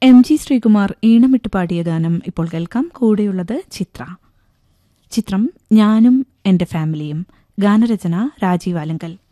MG Sreekumar ഈണമിട്ട് പാടിയ ഗാനം ഇപ്പോൾ കേൾക്കാം. കൂടെയുള്ളത് ചിത്രം. ഞാനും എന്റെ ഫാമിലിയും. ഗാനരചന രാജീവ് ആലങ്കൽ.